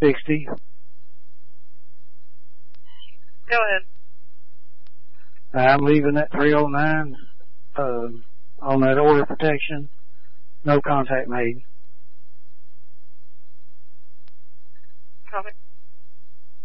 60. Go ahead. I'm leaving at 309 on that order protection. No contact made. Copy.